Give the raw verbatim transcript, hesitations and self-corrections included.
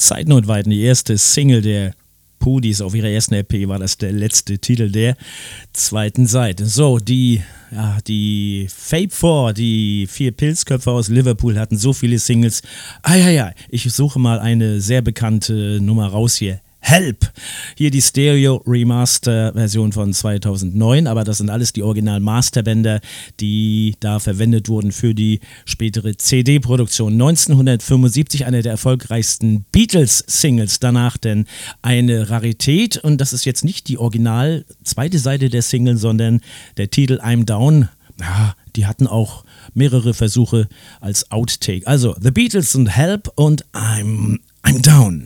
Zeitnotweiten, die erste Single der Pudis auf ihrer ersten L P, war das der letzte Titel der zweiten Seite. So, die, ja, die Fabe Four, die vier Pilzköpfe aus Liverpool, hatten so viele Singles. Ah ja, ja, ich suche mal eine sehr bekannte Nummer raus hier. Help! Hier die Stereo-Remaster-Version von zweitausendneun, aber das sind alles die Original-Masterbänder, die da verwendet wurden für die spätere C D-Produktion. neunzehnhundertfünfundsiebzig eine der erfolgreichsten Beatles-Singles, danach denn eine Rarität, und das ist jetzt nicht die Original zweite Seite der Single, sondern der Titel I'm Down. Ja, die hatten auch mehrere Versuche als Outtake. Also The Beatles und Help und I'm, I'm Down.